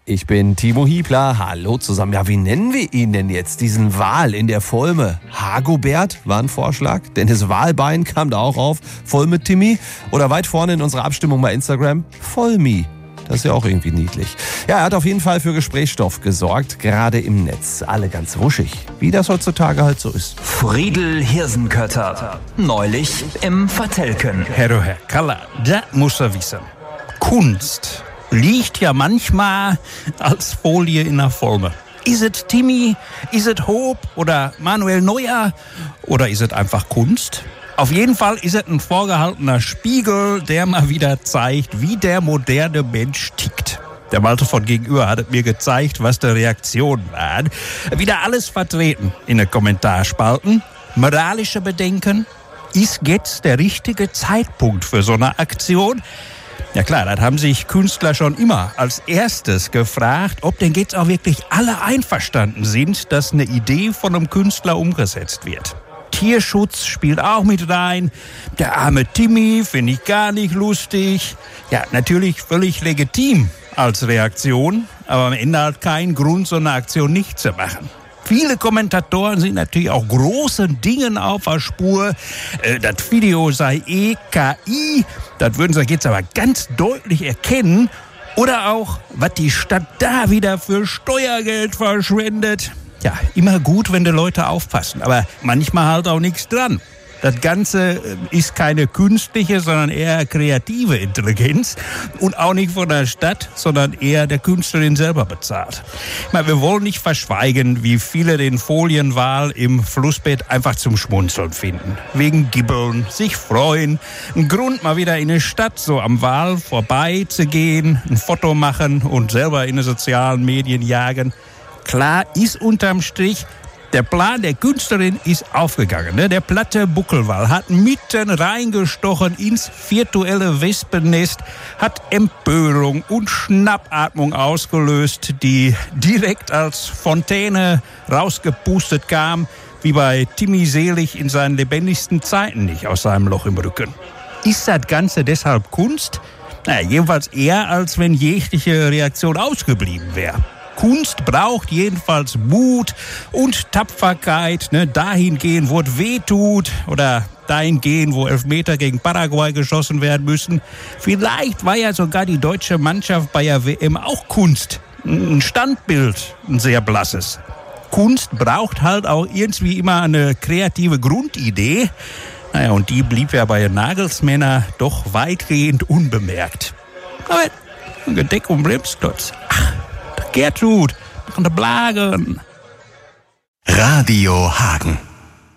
Ich bin Timo Hiebler. Hallo zusammen. Ja, wie nennen wir ihn denn jetzt, diesen Wal in der Volme? Hagobert war ein Vorschlag. Dennis Walbein kam da auch auf. Voll mit Timmy. Oder weit vorne in unserer Abstimmung bei Instagram, Vollmi. Das ist ja auch irgendwie niedlich. Ja, er hat auf jeden Fall für Gesprächsstoff gesorgt, gerade im Netz. Alle ganz wuschig, wie das heutzutage halt so ist. Friedel Hirsenkötter, neulich im Vertelken. Herr Kaller, das muss er wissen. Kunst liegt ja manchmal als Folie in der Forme. Ist es Timmy, ist es Hope oder Manuel Neuer oder ist es einfach Kunst? Auf jeden Fall ist es ein vorgehaltener Spiegel, der mal wieder zeigt, wie der moderne Mensch tickt. Der Malte von gegenüber hat es mir gezeigt, was die Reaktionen waren. Wieder alles vertreten in den Kommentarspalten. Moralische Bedenken. Ist jetzt der richtige Zeitpunkt für so eine Aktion? Ja klar, das haben sich Künstler schon immer als erstes gefragt, ob denn jetzt auch wirklich alle einverstanden sind, dass eine Idee von einem Künstler umgesetzt wird. Tierschutz spielt auch mit rein. Der arme Timmy finde ich gar nicht lustig. Ja, natürlich völlig legitim als Reaktion, aber am Ende halt kein Grund, so eine Aktion nicht zu machen. Viele Kommentatoren sind natürlich auch großen Dingen auf der Spur. Das Video sei KI. Das würden sie jetzt aber ganz deutlich erkennen. Oder auch, was die Stadt da wieder für Steuergeld verschwendet. Ja, immer gut, wenn die Leute aufpassen. Aber manchmal halt auch nichts dran. Das Ganze ist keine künstliche, sondern eher kreative Intelligenz und auch nicht von der Stadt, sondern eher der Künstlerin selber bezahlt. Ich meine, wir wollen nicht verschweigen, wie viele den Folienwal im Flussbett einfach zum Schmunzeln finden. Wegen Gibbeln, sich freuen, ein Grund mal wieder in eine Stadt so am Wal vorbei zu gehen, ein Foto machen und selber in den sozialen Medien jagen. Klar ist unterm Strich, der Plan der Künstlerin ist aufgegangen. Ne? Der platte Buckelwal hat mitten reingestochen ins virtuelle Wespennest, hat Empörung und Schnappatmung ausgelöst, die direkt als Fontäne rausgepustet kam, wie bei Timmy Selig in seinen lebendigsten Zeiten nicht aus seinem Loch im Rücken. Ist das Ganze deshalb Kunst? Naja, jedenfalls eher, als wenn jegliche Reaktion ausgeblieben wäre. Kunst braucht jedenfalls Mut und Tapferkeit, ne, dahin gehen, wo es weh tut oder dahin gehen, wo Elfmeter gegen Paraguay geschossen werden müssen. Vielleicht war ja sogar die deutsche Mannschaft bei der WM auch Kunst. Ein Standbild, ein sehr blasses. Kunst braucht halt auch irgendwie immer eine kreative Grundidee. Naja, und die blieb ja bei Nagelsmänner doch weitgehend unbemerkt. Aber ein Gedeck um Bremsklotz. Gertrud, an der Blagen. Radio Hagen.